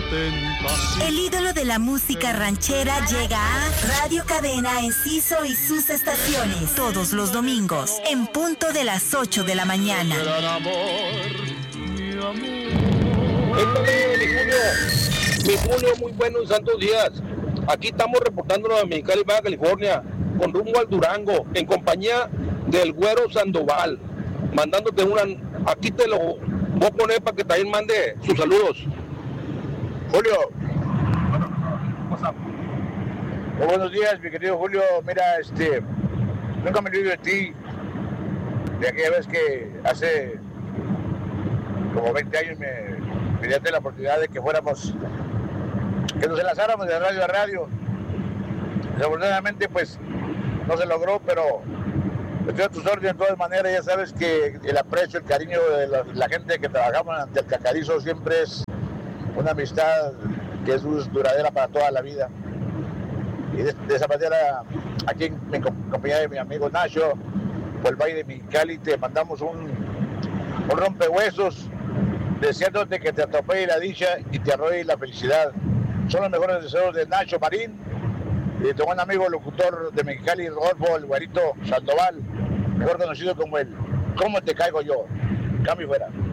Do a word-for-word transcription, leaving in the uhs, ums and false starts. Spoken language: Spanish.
tentación. El ídolo de la música ranchera llega a Radio Cadena Enciso y sus estaciones todos los domingos en punto de las ocho de la mañana. Gran amor, mi amor. Éndale, mi Julio, mi Julio, muy buenos santos días. Aquí estamos reportándonos a Mexicali, Baja California, con rumbo al Durango, en compañía del Güero Sandoval, mandándote una, aquí te lo voy a poner para que también mande sus saludos. Julio, muy buenos días, mi querido Julio. Mira, este, nunca me olvido de ti, de aquella vez que hace como veinte años me, me diste la oportunidad de que fuéramos, que nos enlazáramos de radio a radio. Desafortunadamente, pues, no se logró, pero estoy a tus órdenes de todas maneras. Ya sabes que el aprecio, el cariño de la, la gente que trabajamos ante el Cacarizo siempre es una amistad que es duradera para toda la vida. Y de, de esa manera, aquí en, en compañía de mi amigo Nacho, por el Valle de Mexicali, te mandamos un, un rompehuesos, deseándote que te atropelle la dicha y te arrolle la felicidad. Son los mejores deseos de Nacho Marín y de tu buen amigo locutor de Mexicali, Rodolfo, el Güerito Sandoval, mejor conocido como el ¿Cómo te caigo yo? Cambio fuera.